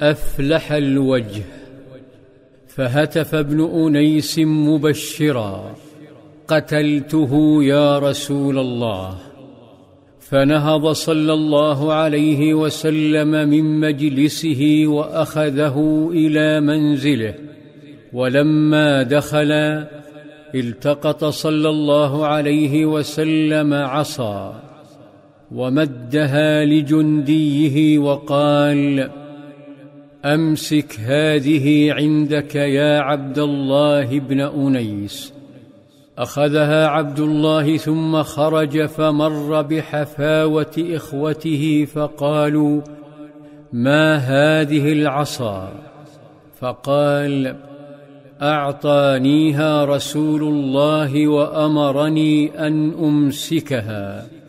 أفلح الوجه. فهتف ابن أنيس مبشرا: قتلته يا رسول الله. فنهض صلى الله عليه وسلم من مجلسه وأخذه إلى منزله، ولما دخل التقط صلى الله عليه وسلم عصا ومدها لجنديه وقال: أمسك هذه عندك يا عبد الله بن أنيس. أخذها عبد الله ثم خرج، فمر بحفاوة إخوته فقالوا: ما هذه العصا؟ فقال: أعطانيها رسول الله وأمرني أن أمسكها.